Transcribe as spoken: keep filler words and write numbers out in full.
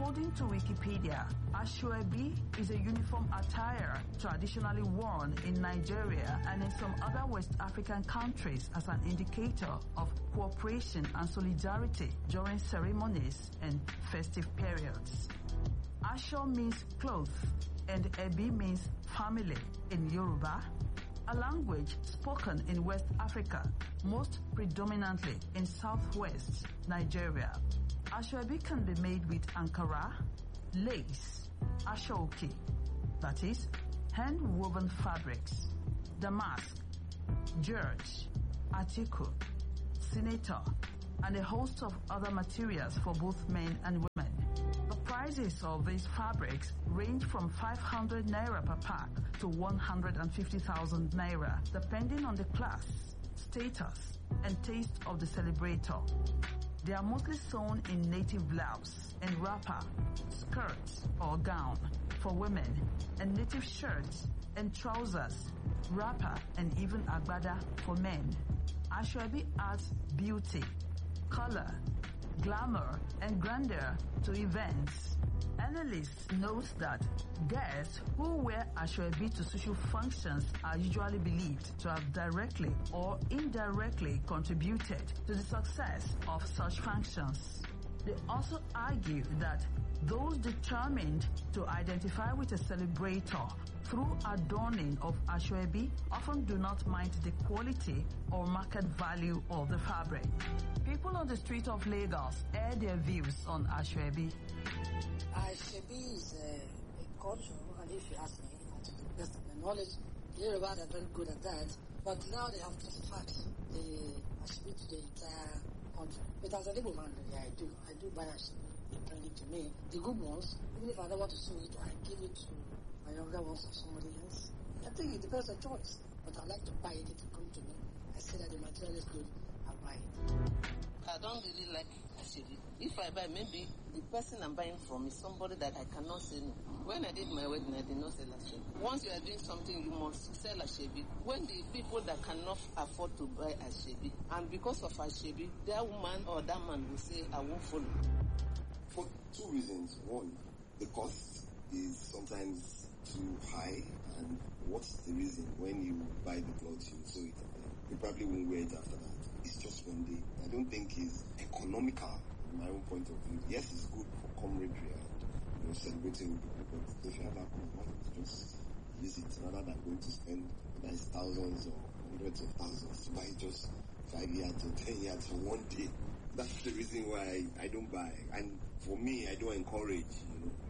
According to Wikipedia, Asoebi is a uniform attire traditionally worn in Nigeria and in some other West African countries as an indicator of cooperation and solidarity during ceremonies and festive periods. Aso means cloth and Ebi means family in Yoruba, a language spoken in West Africa, most predominantly in southwest Nigeria. Asoebi can be made with Ankara, lace, Asoke, that is, hand-woven fabrics, damask, george, atiku, senator, and a host of other materials for both men and women. The prices of these fabrics range from five hundred naira per pack to one hundred fifty thousand naira, depending on the class, status, and taste of the celebrator. They are mostly sewn in native blouse and wrapper, skirts or gown for women, and native shirts and trousers, wrapper, and even agbada for men. Asoebi adds beauty, color, glamour, and grandeur to events. Analysts note that guests who wear Asoebi to social functions are usually believed to have directly or indirectly contributed to the success of such functions. They also argue that those determined to identify with a celebrator through adorning of Asoebi often do not mind the quality or market value of the fabric. People on the street of Lagos air their views on Asoebi. Asoebi is a, a culture, and if you ask me, to the best of my knowledge, the Yoruba are very good at that. But now they have classified the Asoebi to the entire country. But as a little man, yeah, I do. I do buy Asoebi. They bring it to me. The good ones, even if I don't want to sew it, I give it to my younger ones or somebody else. I think it depends on choice. But I like to buy it if it comes to me. I say that the material is good, I'll buy it. I don't really like Asoebi. If I buy, maybe the person I'm buying from is somebody that I cannot say no. When I did my wedding, I did not sell Asoebi. Once you are doing something, you must sell Asoebi. When the people that cannot afford to buy Asoebi, and because of Asoebi, that woman or that man will say, I won't follow. For two reasons. One, the cost is sometimes too high, and what's the reason? When you buy the clothes, you sew it, you probably won't wear it after that. It's just one day. I don't think it's economical from my own point of view. Yes, it's good for camaraderie and, you know, celebrating with people, but if you have that kind of money, just use it rather than going to spend whether it's thousands or hundreds of thousands to buy just five yards or ten yards for one day. That's the reason why I, I don't buy. And for me, I don't encourage, you know,